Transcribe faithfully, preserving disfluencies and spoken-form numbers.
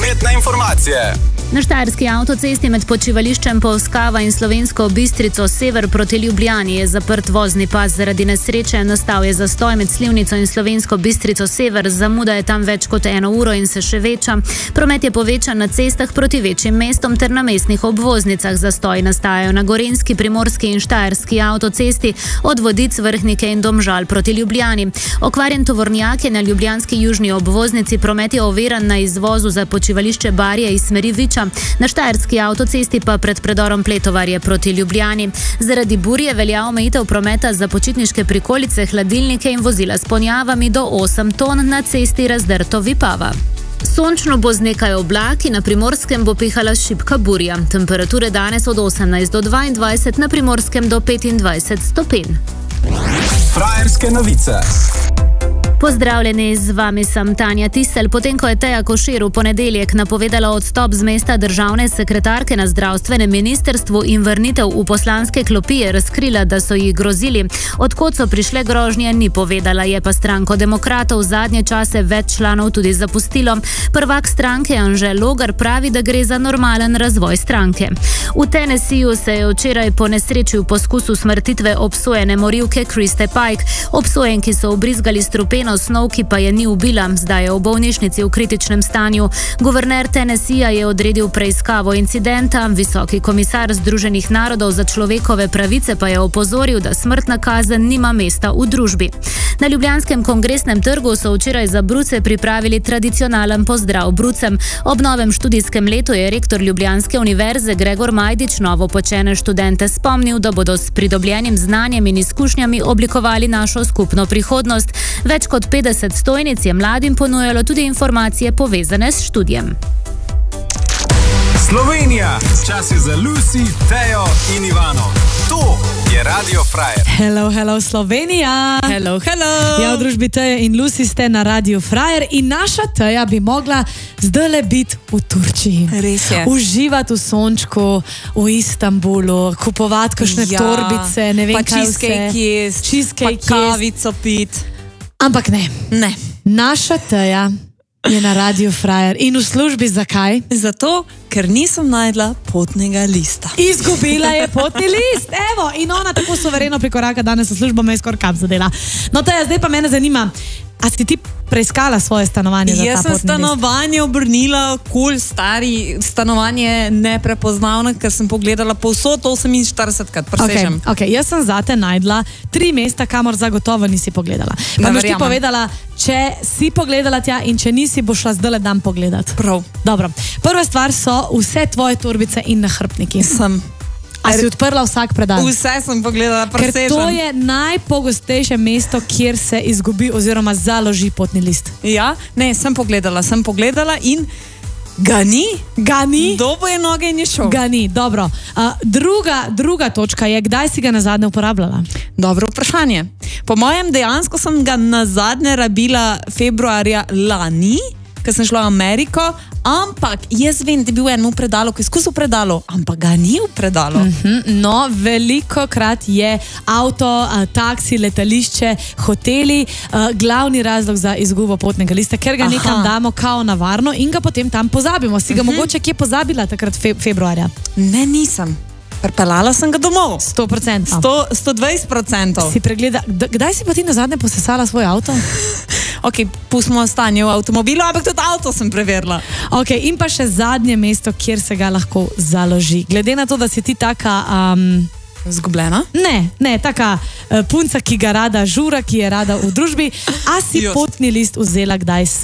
prometne informacije. Na štajerski avtocesti med počivališčem Polskava in Slovensko Bistrico sever proti Ljubljani je zaprt vozni pas zaradi nesreče. Nastal je zastoj med Slivnico in Slovensko Bistrico sever. Zamuda je tam več kot eno uro in se še veča. Promet je povečan na cestah proti večjim mestom ter na mestnih obvoznicah. Zastoji nastajajo na Gorenjski, Primorski in Štajerski avtocesti od Vodic, Vrhnike in Domžal proti Ljubljani. Okvarjen tovornjak je na ljubljanski južni obvoznici. Promet je oviran na izvozu za počivališče Barje iz smeri Viča. Na štajerski avtocesti pa pred predorom Pletovarje proti Ljubljani. Zaradi burje velja omejitev prometa za počitniške prikolice, hladilnike in vozila s ponjavami do osem ton na cesti Razdrto-Vipava. Sončno bo z nekaj oblaki, na Primorskem bo pihala šibka burja. Temperature danes od osemnajst do dvaindvajset, na Primorskem do petindvajset stopinj. Frajerske novice. Pozdravljeni, z vami sem Tanja Tisel. Potem, ko je Teja Košir v ponedeljek napovedala odstop z mesta državne sekretarke na zdravstvenem ministrstvu in vrnitev v poslanske klopi, je razkrila, da so ji grozili. Odkot so prišle grožnje, ni povedala, je pa stranko demokratov zadnje čase več članov tudi zapustilo. Prvak stranke Anže Logar pravi, da gre za normalen razvoj stranke. V Tennesseeju se je včeraj po nesreči v poskusu smrtitve obsojene morilke Kriste Pike. Obsojenki so ubrizgali strupeno snov, ki pa je ni ubila. Zdaj je v bolnišnici v kritičnem stanju. Guverner Tennesseeja je odredil preiskavo incidenta. Visoki komisar Združenih narodov za človekove pravice pa je opozoril, da smrtna kazen nima mesta v družbi. Na ljubljanskem kongresnem trgu so včeraj za bruce pripravili tradicionalen pozdrav brucem. Ob novem študijskem letu je rektor Ljubljanske univerze Gregor Majdič novo počene študente spomnil, da bodo s pridobljenim znanjem in izkušnjami oblikovali našo skupno prihodnost. Več kot petdeset stojnic je mladim ponujalo tudi informacije povezane s študijem. Slovenija, čas je za Lucy, Tejo in Ivano. To je Radio Frajer. Hello, hello Slovenija. Hello, hello. Ja, v družbi Teje in Lucy ste na Radio Frajer in naša Teja bi mogla zdajle biti v Turčiji. Res je. Uživati v sončku, v Istanbulu, kupovati kakšne Ja, torbice, ne vem pa kaj vse. cheesecake jest, Cheesecake pa kavico pit. Ampak ne. Ne. Naša Teja je na Radio Frajer in v službi zakaj? Zato, ker nisem najdla potnega lista. Izgubila je potni list, evo, in ona tako suvereno prikoraka danes v službo, me je skoraj kap zadela. No, Teja, zdaj pa mene zanima, a si ti preiskala svoje stanovanje za ta Jaz sem potni stanovanje obrnila, kul, cool, stari stanovanje neprepoznavno, ker sem pogledala povsod oseminštiridesetkrat, presežem. Okay, okay. Jaz sem zate najdla tri mesta, kamor zagotovo nisi pogledala. Pa Ne boš ti verjamem. povedala, če si pogledala tja in če nisi, boš šla zdajle dan pogledat. Prav. Dobro. Prva stvar so vse tvoje torbice in nahrbtniki. Sem. A si odprla vsak predal? Vse sem pogledala, Ker presežem. to je najpogostejše mesto, kjer se izgubi oziroma založi potni list. Ja, ne, sem pogledala, sem pogledala in ga ni. Ga ni? Dobo je noge in je šel. Ga ni, dobro. Uh, druga, druga točka je, kdaj si ga nazadnje uporabljala? Dobro vprašanje. Po mojem dejansko sem ga nazadnje rabila februarja lani, ker sem šla v Ameriko, ampak jaz vem, da je bil en v predalu, ki je skusil predalo, ampak ga ni v predalu. Mm-hmm. No, veliko krat je avto, taksi, letališče, hoteli uh, glavni razlog za izgubo potnega lista, ker ga Aha. nekam damo kao na varno in ga potem tam pozabimo. Si ga mm-hmm. mogoče kje pozabila takrat fe februarja? Ne, nisem. Prepeljala sem ga domov. sto procentov. sto dvajset procentov. Si pregleda, kdaj si pa ti nazadnje posesala svoj avto? Ok, pustimo stanje v avtomobilu, ampak tudi avto sem preverila. Ok, in pa še zadnje mesto, kjer se ga lahko založi. Glede na to, da si ti taka... Um, Zgubljena? Ne, ne, taka uh, punca, ki ga rada žura, ki je rada v družbi. A si Just. potni list vzela kdaj s